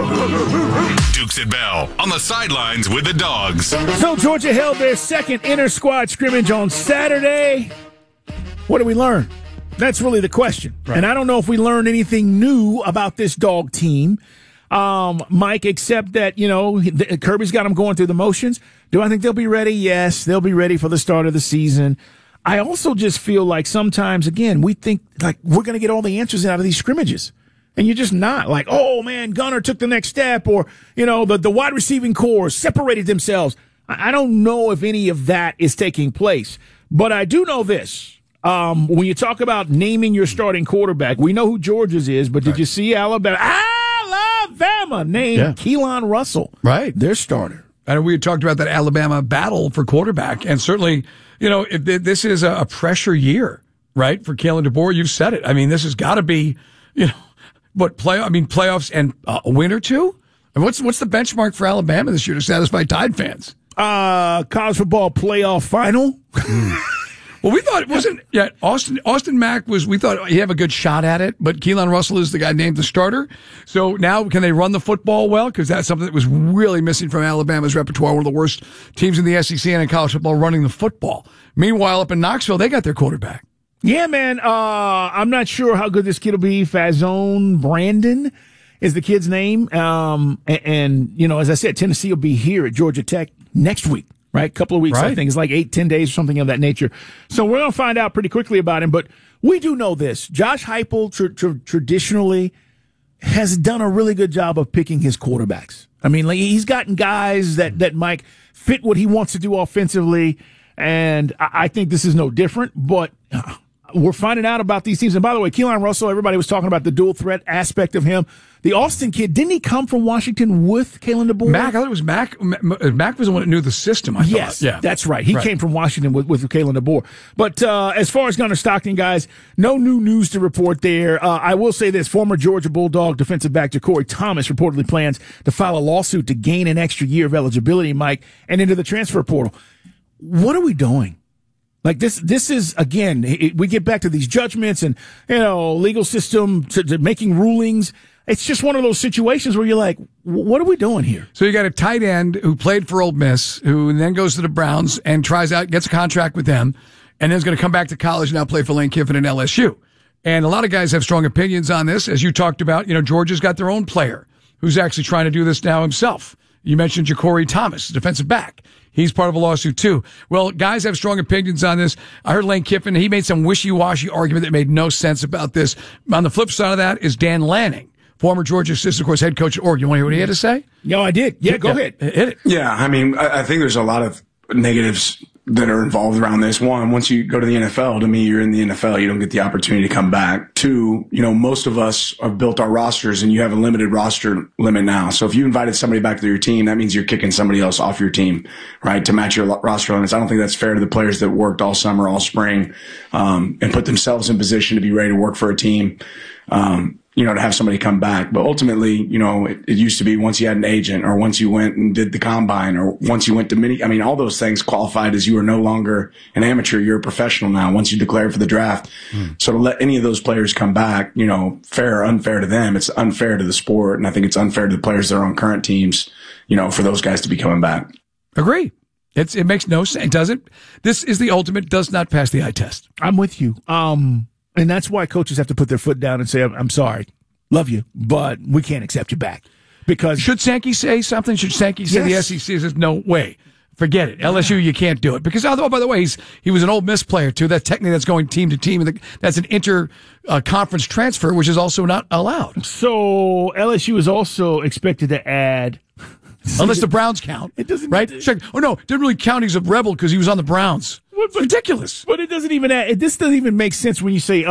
Dukes and Bell on the sidelines with the Dogs. So Georgia held their second inter-squad scrimmage on Saturday. What did we learn? That's really the question. Right. And I don't know if we learned anything new about this dog team, Mike, except that, Kirby's got them going through the motions. Do I think they'll be ready? Yes, they'll be ready for the start of the season. I also just feel like sometimes, again, we think like we're going to get all the answers out of these scrimmages. And you're just not like, oh, man, Gunner took the next step, or, the wide receiving corps separated themselves. I don't know if any of that is taking place. But I do know this. When you talk about naming your starting quarterback, we know who Georgia's is, but did you see Alabama named Keelan Russell, right? Their starter. And we had talked about that Alabama battle for quarterback, and certainly, this is a pressure year, right, for Kalen DeBoer. You've said it. I mean, this has got to be, playoffs and a win or two. And what's the benchmark for Alabama this year to satisfy Tide fans? College football playoff final. Well, we thought it wasn't yet. Austin Mack we thought he'd have a good shot at it, but Keelan Russell is the guy named the starter. So now can they run the football well? Because that's something that was really missing from Alabama's repertoire. One of the worst teams in the SEC and in college football running the football. Meanwhile, up in Knoxville, they got their quarterback. Yeah, man. I'm not sure how good this kid will be. Fazone Brandon is the kid's name. And as I said, Tennessee will be here at Georgia Tech next week. Right? Couple of weeks, right. I think. It's like 8-10 days or something of that nature. So we're going to find out pretty quickly about him. But we do know this. Josh Heupel traditionally has done a really good job of picking his quarterbacks. I mean, he's gotten guys that Mike fit what he wants to do offensively. And I think this is no different. But we're finding out about these teams. And by the way, Keelan Russell, everybody was talking about the dual threat aspect of him. The Austin kid, didn't he come from Washington with Kalen DeBoer? Mack, I thought it was Mack. Mack was the one that knew the system, I thought. Yes, yeah. That's right. He came from Washington with Kalen DeBoer. But as far as Gunner Stockton, guys, no new news to report there. I will say this. Former Georgia Bulldog defensive back Ja'Cory Thomas reportedly plans to file a lawsuit to gain an extra year of eligibility, Mike, and into the transfer portal. What are we doing? Like this is, again, we get back to these judgments and, legal system to making rulings. It's just one of those situations where you're like, what are we doing here? So you got a tight end who played for Ole Miss, who then goes to the Browns and gets a contract with them, and then is going to come back to college and now play for Lane Kiffin and LSU. And a lot of guys have strong opinions on this. As you talked about, Georgia's got their own player who's actually trying to do this now himself. You mentioned Ja'Cory Thomas, defensive back. He's part of a lawsuit too. Well, guys have strong opinions on this. I heard Lane Kiffin, he made some wishy-washy argument that made no sense about this. On the flip side of that is Dan Lanning, former Georgia assistant, of course, head coach at Oregon. You want to hear what he had to say? No, I did. Yeah, go ahead. Hit it. Yeah, I mean, I think there's a lot of negatives that are involved around this. One, once you go to the NFL, to me, you're in the NFL. You don't get the opportunity to come back. Two, most of us have built our rosters and you have a limited roster limit now. So if you invited somebody back to your team, that means you're kicking somebody else off your team, right? To match your roster limits. I don't think that's fair to the players that worked all summer, all spring, and put themselves in position to be ready to work for a team. To have somebody come back. But ultimately, it used to be once you had an agent or once you went and did the combine or once you went to all those things qualified as you are no longer an amateur. You're a professional now once you declare for the draft. So to let any of those players come back, fair or unfair to them, it's unfair to the sport. And I think it's unfair to the players that are on current teams, for those guys to be coming back. Agree. It makes no sense. It doesn't. This is the ultimate, does not pass the eye test. I'm with you. And that's why coaches have to put their foot down and say, I'm sorry, love you, but we can't accept you back. Because should Sankey say something? Should Sankey say the SEC says, no way, forget it. LSU, you can't do it. Because, by the way, he was an Ole Miss player, too. That's going team to team. That's an inter-conference transfer, which is also not allowed. So LSU is also expected to add... Unless the Browns count. It doesn't. Right? Check. Oh, no, didn't really count. He's a rebel because he was on the Browns. It's ridiculous. But it doesn't even add... This doesn't even make sense when you say